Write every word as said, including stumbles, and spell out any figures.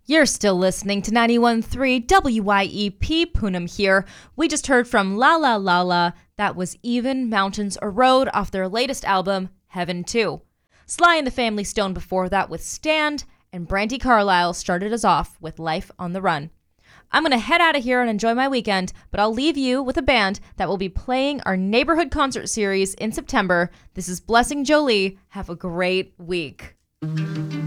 You're still listening to ninety-one point three W Y E P, Poonam here. We just heard from La La La La. That was Even Mountains Erode off their latest album, Heaven two. Sly and the Family Stone before that with Stand, and Brandi Carlile started us off with Life on the Run. I'm going to head out of here and enjoy my weekend, but I'll leave you with a band that will be playing our neighborhood concert series in September. This is Blessing Jolie. Have a great week.